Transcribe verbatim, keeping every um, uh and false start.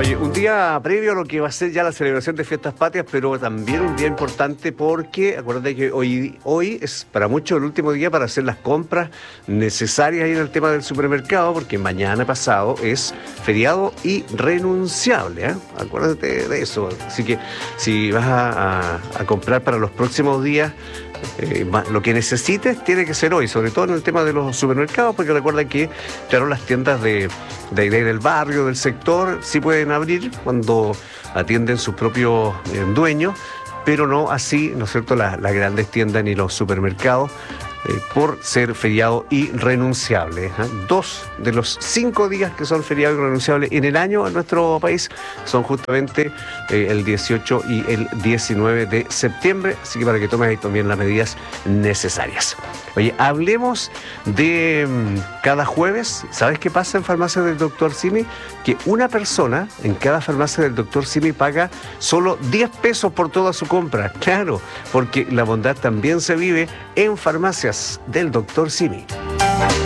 Oye, un día previo a lo que va a ser ya la celebración de Fiestas Patrias, pero también un día importante porque acuérdate que hoy, hoy es para muchos el último día para hacer las compras necesarias ahí en el tema del supermercado, porque mañana pasado es feriado irrenunciable, ¿eh? Acuérdate de eso. Así que si vas a, a, a comprar para los próximos días, Eh, lo que necesites tiene que ser hoy, sobre todo en el tema de los supermercados, porque recuerda que, claro, las tiendas de, de, de del barrio, del sector, sí pueden abrir cuando atienden sus propios eh, dueños, pero no así, ¿no es cierto?, las, las grandes tiendas ni los supermercados, eh, por ser feriado irrenunciable. ¿eh? Dos de los cinco días que son feriado irrenunciable en el año en nuestro país son justamente eh, el dieciocho y el diecinueve de septiembre, así que para que tomes ahí también las medidas necesarias. Oye, hablemos de um, cada jueves. ¿Sabes qué pasa en farmacias del doctor Simi? Que una persona en cada farmacia del doctor Simi paga solo diez pesos por toda su compra. Claro, porque la bondad también se vive en farmacias del doctor Simi.